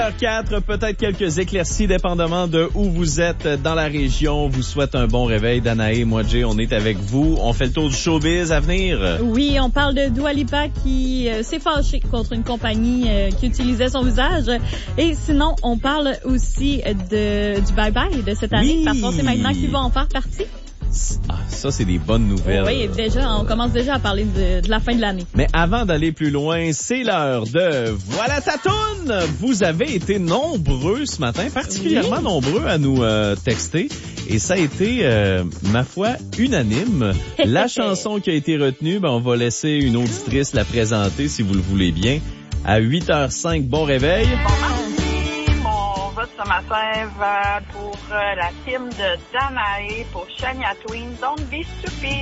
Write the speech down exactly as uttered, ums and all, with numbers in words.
heure quatre, peut-être quelques éclaircies, dépendamment de où vous êtes dans la région. On vous souhaite un bon réveil. Danae, moi, Jay, on est avec vous. On fait le tour du showbiz à venir. Oui, on parle de Dua Lipa qui euh, s'est fâchée contre une compagnie euh, qui utilisait son visage. Et sinon, on parle aussi de du bye-bye de cette année, Oui. parce qu'on sait maintenant qui va en faire partie. Ah, ça, c'est des bonnes nouvelles. Oui, déjà, on commence déjà à parler de, de la fin de l'année. Mais avant d'aller plus loin, c'est l'heure de Voilà ta toune! Vous avez été nombreux ce matin, particulièrement oui. nombreux à nous euh, texter. Et ça a été, euh, ma foi, unanime. La chanson qui a été retenue, ben, on va laisser une auditrice la présenter si vous le voulez bien. À huit heures cinq, bon réveil. Ce matin va pour euh, la team de Danae, pour Shania Twain, Don't Be Stupid.